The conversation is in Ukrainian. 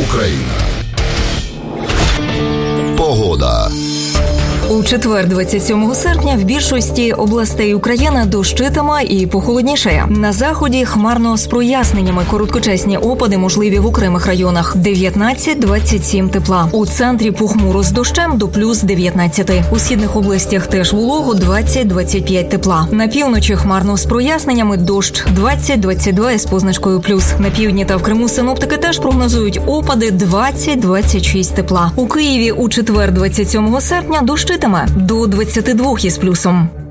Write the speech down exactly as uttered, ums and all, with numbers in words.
Україна. Погода. У четвер, двадцять сьомого серпня, в більшості областей України дощитиме і похолоднішає. На заході хмарно з проясненнями, короткочасні опади можливі в окремих районах. дев'ятнадцять - двадцять сім тепла. У центрі похмуро з дощем до плюс дев'ятнадцять. У східних областях теж волого двадцять - двадцять п'ять тепла. На півночі хмарно з проясненнями, дощ двадцять - двадцять два із позначкою плюс. На півдні та в Криму синоптики теж прогнозують опади двадцять - двадцять шість тепла. У Києві у четвер, двадцять сьомого серпня, дощитиме до двадцяти двох із плюсом.